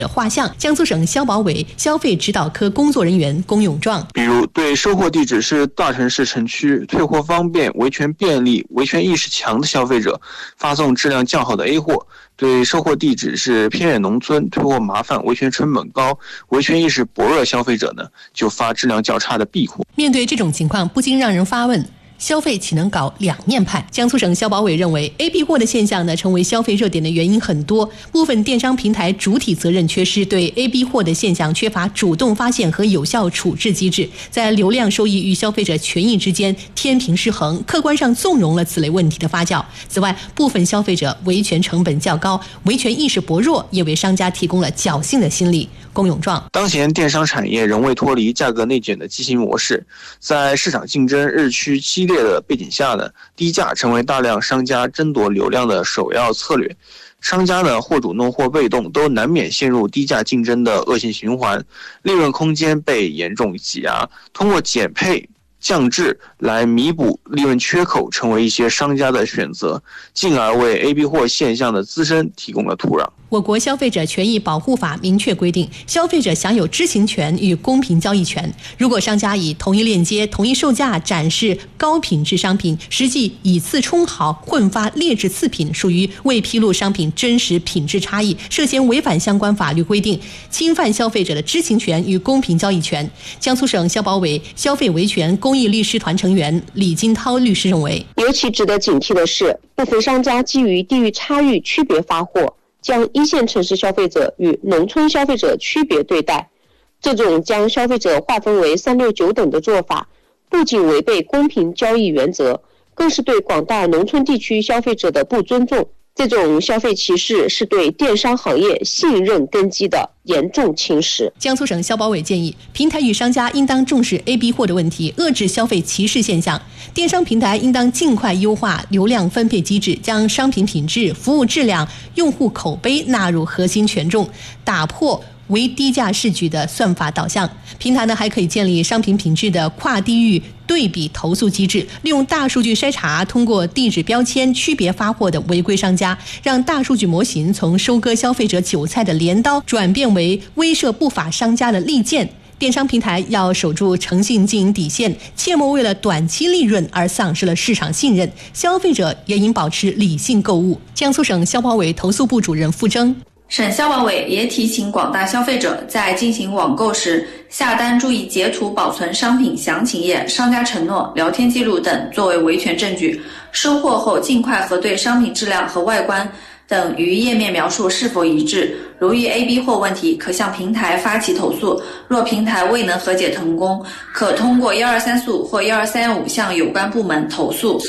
画像。江苏省消保委消费指导科工作人员龚永壮， 比如对收货地址是大城市城区、退货方便、维权便利、维权意识强的消费者，发送质量较好的 A 货；对收货地址是偏远农村、退货麻烦、维权成本高、维权意识薄弱的消费者呢，就发质量较差的 B 货。 面对这种情况，不禁让人发问：消费岂能搞两面派？江苏省消保委认为 ，AB 货的现象呢，成为消费热点的原因很多。部分电商平台主体责任缺失，对 AB 货的现象缺乏主动发现和有效处置机制，在流量收益与消费者权益之间天平失衡，客观上纵容了此类问题的发酵。此外，部分消费者维权成本较高，维权意识薄弱，也为商家提供了侥幸的心理。龚永壮， 当前电商产业仍未脱离价格内卷的畸形模式，在市场竞争日趋激烈的背景下呢，低价成为大量商家争夺流量的首要策略。商家呢，或主动或被动，都难免陷入低价竞争的恶性循环，利润空间被严重挤压。通过减配降质来弥补利润缺口，成为一些商家的选择，进而为 AB 货现象的滋生提供了土壤。 我国消费者权益保护法明确规定，消费者享有知情权与公平交易权。如果商家以同一链接、同一售价展示高品质商品，实际以次充好、混发劣质次品，属于未披露商品真实品质差异，涉嫌违反相关法律规定，侵犯消费者的知情权与公平交易权。江苏省消保委消费维权公益律师团成员李金涛律师认为， 尤其值得警惕的是，部分商家基于地域差异区别发货，将一线城市消费者与农村消费者区别对待，这种将消费者划分为3、6、9等的做法，不仅违背公平交易原则，更是对广大农村地区消费者的不尊重。这种消费歧视是对电商行业信任根基的严重侵蚀。 江苏省消保委建议，平台与商家应当重视 AB 货的问题，遏制消费歧视现象。电商平台应当尽快优化流量分配机制，将商品品质、服务质量、用户口碑纳入核心权重，打破为低价市局的算法导向。平台呢，还可以建立商品品质的跨地域对比投诉机制，利用大数据筛查，通过地址标签区别发货的违规商家，让大数据模型从收割消费者韭菜的镰刀转变为威慑不法商家的利剑。电商平台要守住诚信经营底线，切莫为了短期利润而丧失了市场信任。消费者也应保持理性购物。江苏省消保委投诉部主任付征， 省消保委也提醒广大消费者，在进行网购时，下单注意截图保存商品详情页、商家承诺、聊天记录等作为维权证据。收货后尽快核对商品质量和外观等与页面描述是否一致。如遇 AB 货问题，可向平台发起投诉。若平台未能和解成功，可通过123诉或12315向有关部门投诉。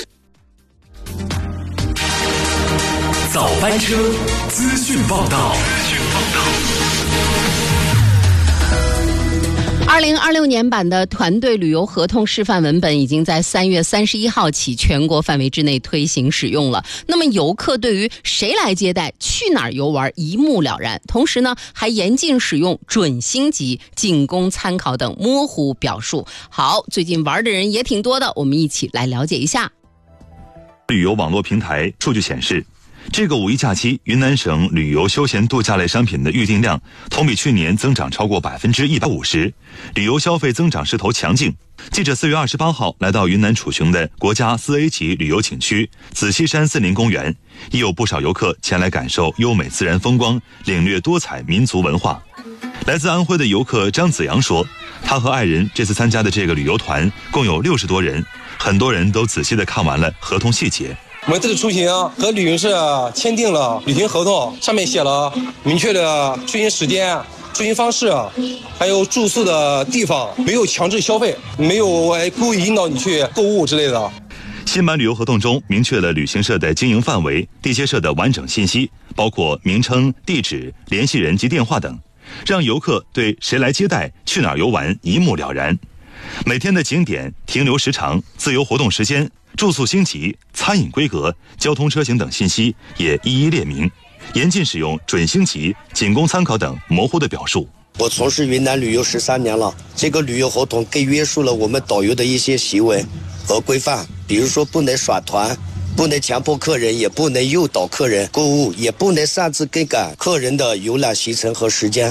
早班车，资讯报道。 2026年版的团队旅游合同示范文本已经在3月31号起全国范围之内推行使用了。那么游客对于谁来接待、去哪儿游玩一目了然，同时呢还严禁使用准星级、仅供参考等模糊表述。好，最近玩的人也挺多的，我们一起来了解一下。 旅游网络平台数据显示，这个五一假期，云南省旅游休闲度假类商品的预订量同比去年增长超过150%，旅游消费增长势头强劲。记者4月28号来到云南楚雄的国家4A 级旅游景区紫溪山森林公园，已有不少游客前来感受优美自然风光，领略多彩民族文化。来自安徽的游客张子阳说，他和爱人这次参加的这个旅游团共有60多人，很多人都仔细地看完了合同细节。 我们这次出行和旅行社签订了旅行合同，上面写了明确的出行时间、出行方式，还有住宿的地方，没有强制消费，没有故意引导你去购物之类的。 新版旅游合同中明确了旅行社的经营范围、地接社的完整信息，包括名称、地址、联系人及电话等，让游客对谁来接待、去哪儿游玩一目了然。每天的景点、停留时长、自由活动时间、住宿星级、餐饮规格、交通车型等信息也一一列明，严禁使用准星级、仅供参考等模糊的表述。 我从事云南旅游13年了，这个旅游合同更约束了我们导游的一些行为和规范，比如说不能耍团，不不能强迫客人，也不能诱导客人购物，也不能擅自更改客人的游览行程和时间。